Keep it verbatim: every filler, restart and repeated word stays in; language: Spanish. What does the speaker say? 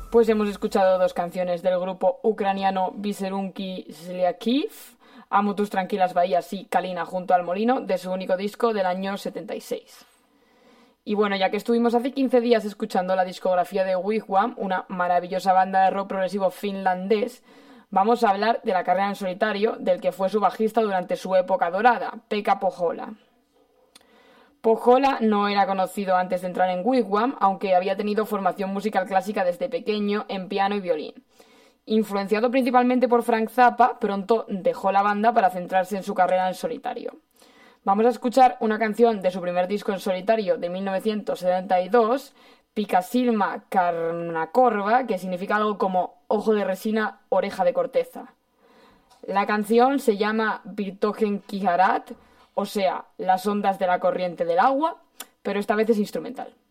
Pues hemos escuchado dos canciones del grupo ucraniano Viserunki Sliakiv, Amo tus tranquilas bahías y Kalina junto al molino, de su único disco del año setenta y seis. Y bueno, ya que estuvimos hace quince días escuchando la discografía de Wigwam, una maravillosa banda de rock progresivo finlandés, vamos a hablar de la carrera en solitario del que fue su bajista durante su época dorada, Pekka Pohjola. Pohjola no era conocido antes de entrar en Wigwam, aunque había tenido formación musical clásica desde pequeño en piano y violín. Influenciado principalmente por Frank Zappa, pronto dejó la banda para centrarse en su carrera en solitario. Vamos a escuchar una canción de su primer disco en solitario de mil novecientos setenta y dos, Pikasilma Karnakorva, que significa algo como ojo de resina, oreja de corteza. La canción se llama Virtogen Kiharat, o sea, las ondas de la corriente del agua, pero esta vez es instrumental.